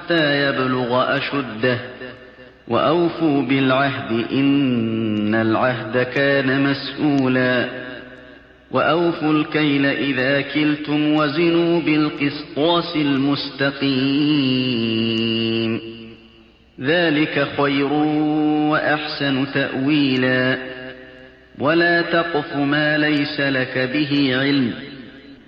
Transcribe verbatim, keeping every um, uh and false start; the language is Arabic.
حتى يبلغ أشده وأوفوا بالعهد إن العهد كان مسؤولا وأوفوا الكيل إذا كلتم وزنوا بالقسطاس المستقيم ذلك خير وأحسن تأويلا ولا تقف ما ليس لك به علم